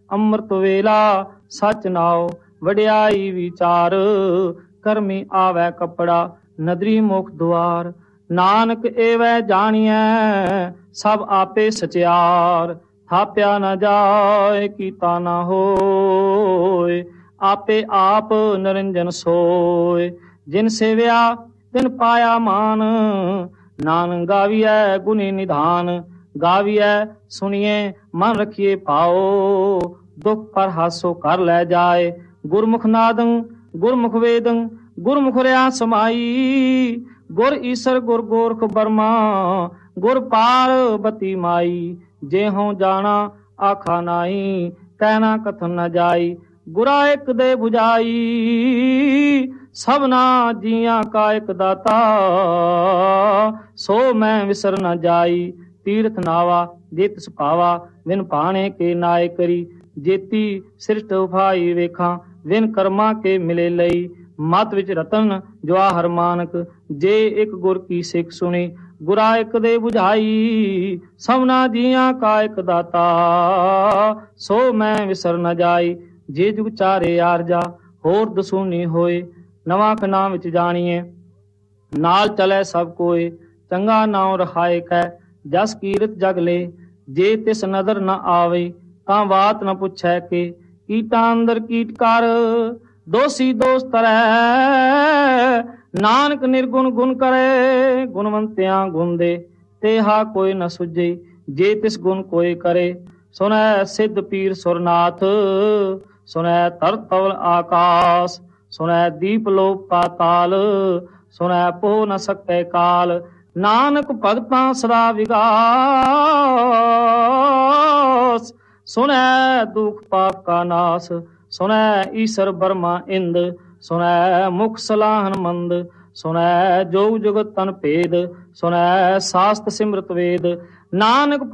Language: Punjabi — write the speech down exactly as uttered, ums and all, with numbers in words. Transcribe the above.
ਅੰਮ੍ਰਿਤ ਵੇਲਾ ਸਚ ਨਾਉ ਵਡਿਆਈ ਵਿਚਾਰ। ਕਰਮੀ ਆਵੈ ਕੱਪੜਾ ਨਦਰੀ ਮੁਖ ਦੁਆਰ। ਨਾਨਕ ਏਵੈ ਜਾਣੀਐ ਸਭ ਆਪੇ ਸਚਿਆਰ। ਥਾਪਿਆ ਨਾ ਜਾਏ ਕੀਤਾ ਨਾ ਹੋਏ ਆਪੇ ਆਪ ਨਿਰੰਜਨ ਸੋਏ। ਜਿਨ ਸੇਵਿਆ ਤਿਨ ਪਾਇਆ ਮਾਨ ਨਾਨਕ ਗਾਵੀਐ ਗੁਣੀ ਨਿਧਾਨ। ਗਾਵੀਐ ਸੁਣੀਏ ਮਨ ਰਖੀਏ ਪਾਓ ਦੁਖ ਪਰ ਹਾਸੋ ਕਰ ਲੈ ਜਾਏ। ਗੁਰਮੁਖ ਨਾਦੰ ਗੁਰਮੁਖ ਵੇਦੰ ਗੁਰਮੁਖ ਰਿਆ ਸਮਾਈ। ਗੁਰ ਈਸਰ ਗੁਰ ਗੋਰਖ ਬਰਮਾ ਗੁਰ ਪਾਰਬਤੀ ਮਾਈ। ਜੇ ਹਉ ਜਾਣਾ ਆਖਾ ਨਾਹੀ ਕਹਿਣਾ ਕਥਨ ਨ ਜਾਈ। ਗੁਰਾ ਇੱਕ ਦੇ 부ਝਾਈ ਸਭਨਾ ਜੀਆਂ ਕਾ ਇੱਕ ਦਾਤਾ। ਸੋ ਮੈਂ ਵਿਸਰ ਨ ਜਾਈ ਤੀਰਥ ਨਾਵਾ ਜੇ ਤਿਸ ਪਾਵਾ। ਵਿਨ ਭਾਣੇ ਕੇ ਨਾਏ ਕਰੀ ਜੇਤੀ ਸ੍ਰਿਸ਼ਟ ਉਫਾਈ ਵੇਖਾਂ। ਵਿਨ ਕਰਮਾਂ ਕੇ ਮਿਲੇ ਲਈ ਮਤ ਵਿੱਚ ਰਤਨ ਜਵਾਹਰ ਮਾਨਕ। ਜੇ ਇੱਕ ਗੁਰ ਕੀ ਸਿੱਖ ਸੁਣੀ ਗੁਰਾ ਇੱਕ ਦੇ 부ਝਾਈ। ਸਭਨਾ ਜੀਆਂ ਕਾ ਇੱਕ ਦਾਤਾ ਸੋ ਮੈਂ ਵਿਸਰ ਨ ਜਾਈ। ਜੇ ਜੁਗ ਚਾਰੇ ਆਰਜਾ ਹੋਰ ਦਸੂਨੀ ਹੋਏ ਨਵਾਂ ਖਨਾ ਵਿੱਚ ਜਾਣੀਏ। ਨਾਲ ਚਲੇ ਸਭ ਕੋਏ ਚੰਗਾ ਨਾਉ ਰਖਾਏ ਕੈ ਜਸ ਕੀਰਤ ਜਗ ਲੈ। ਜੇ ਤਿਸ ਨਦਰ ਨ ਆਵੇ ਤਾਂ ਬਾਤ ਨ ਪੁੱਛੈ ਕੇ ਕੀਟਾਂ ਅੰਦਰ ਕੀਟ ਕਰ। ਦੋਸੀ ਦੋਸ ਤਰੈ ਨਾਨਕ ਨਿਰਗੁਣ ਗੁਣ ਕਰੇ। ਗੁਣਵੰਤਿਆਂ ਗੁਣ ਦੇ ਤੇਹਾ ਕੋਈ ਨ ਸੁਝੇ। ਜੇ ਤਿਸ ਗੁਣ ਕੋਈ ਕਰੇ ਸੁਨੈ ਸਿੱਧ ਪੀਰ ਸੁਰਨਾਥ। ਸੁਨੈ ਧਰਤ ਤਵਲ ਆਕਾਸ ਸੁਨੈ ਦੀਪ ਲੋਕ ਪਾਤਾਲ। ਸੁਨੈ ਪੋ ਨ ਸਕੈ ਕਾਲ ਨਾਨਕ ਭਗਤਾਂ ਸਦਾ ਵਿਗਾਸ। ਸੁਨੈ ਦੁਖ ਪਾਪ ਕਾ ਨਾਸ ਸੁਨੈ ਈਸਰ ਬਰਮਾ ਇੰਦ। ਸੁਨੈ ਮੁਖ ਸਲਾਹਨ ਮੰਦ ਸੁਨੈ ਜੋਗ ਜੁਗਤ ਤਨ ਭੇਦ। ਸੁਨੈ ਸਾਸਤ ਸਿਮਰਤ ਵੇਦ ਨਾਨਕ